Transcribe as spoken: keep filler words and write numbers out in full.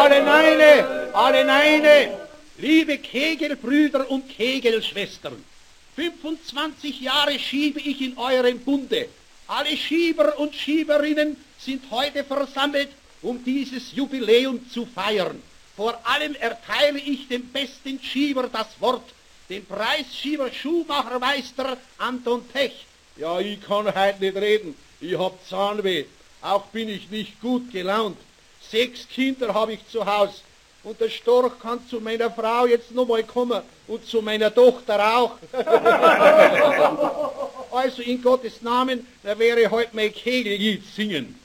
alle Neine, alle Neine, liebe Kegelbrüder und Kegelschwestern, fünfundzwanzig Jahre schiebe ich in eurem Bunde. Alle Schieber und Schieberinnen sind heute versammelt, um dieses Jubiläum zu feiern. Vor allem erteile ich dem besten Schieber das Wort, den Preisschieber Schuhmachermeister Anton Tech. Ja, ich kann heute nicht reden, ich hab Zahnweh, auch bin ich nicht gut gelaunt. Sechs Kinder habe ich zu Haus und der Storch kann zu meiner Frau jetzt noch mal kommen und zu meiner Tochter auch. Also in Gottes Namen, da wäre heute mein Kegellied singen.